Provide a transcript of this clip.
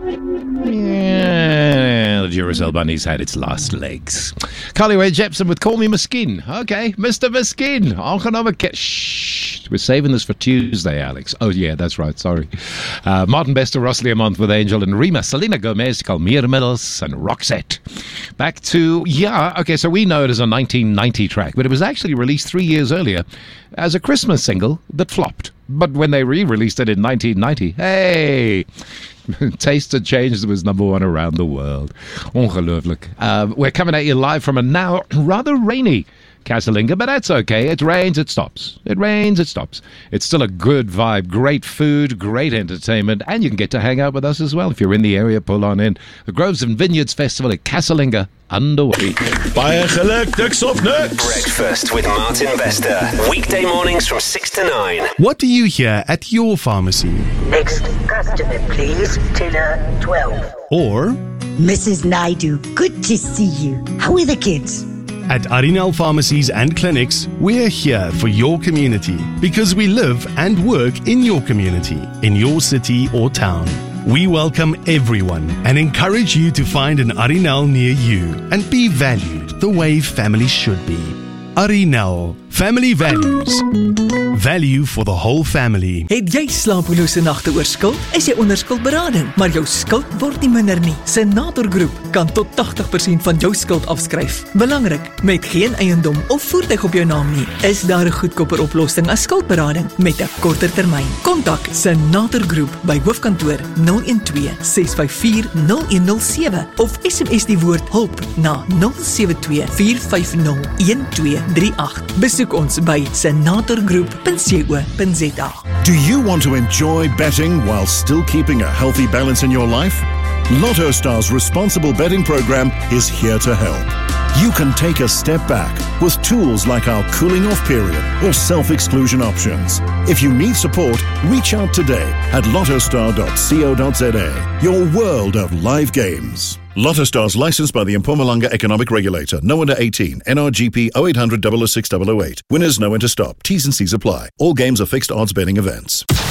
Yeah, the Duracell bunny's had its last legs. Carly Jepson with Call Me Miskin. Okay, Mr. Miskin. Shh. We're saving this for Tuesday, Alex. Oh, yeah, that's right. Sorry. Martin Bester, Rosalie Amont with Angel and Rima, Selena Gomez, Calmira Middles, and Roxette. Back to, so we know it as a 1990 track, but it was actually released 3 years earlier as a Christmas single that flopped. But when they re-released it in 1990, hey, Taste had changed. It was number one around the world. Ongelooflijk. We're coming at you live from a now rather rainy Casalinga, but that's okay. It rains, it stops. It rains, it stops. It's still a good vibe, great food, great entertainment, and you can get to hang out with us as well. If you're in the area, pull on in. The Groves and Vineyards Festival at Casalinga underway. Baie geluk, niks of niks. Breakfast with Martin Bester. Weekday mornings from 6 to 9. What do you hear at your pharmacy? Next customer, please. Tiller 12. Or Mrs. Naidu, good to see you. How are the kids? at Arinal Pharmacies and Clinics, we're here for your community because we live and work in your community, in your city or town. We welcome everyone and encourage you to find an Arinal near you and be valued the way family should be. Arinal, family values. Value for the whole family. Het jy slapelose nagte oor skuld? Is jy onder skuldberading, maar jou skuld word nie minder nie? Senator Groep kan tot 80% van jou skuld afskryf. Belangrik, met geen eiendom of voertuig op jou naam nie, is daar 'n goedkoper oplossing as skuldberading met 'n korter termyn. Kontak Senator Groep by hoofkantoor 012-654-0107 of SMS die woord hulp na 072-450-1238. Besoek ons by senatorgroep.co.za. Do you want to enjoy betting while still keeping a healthy balance in your life? Lotto Star's responsible betting program is here to help. You can take a step back with tools like our cooling off period or self-exclusion options. If you need support, reach out today at lottostar.co.za, your world of live games. Lotto Star's licensed by the Mpumalanga Economic Regulator. No under 18. NRGP 0800 006 008. Winners know when to stop. T's and C's apply. All games are fixed odds betting events.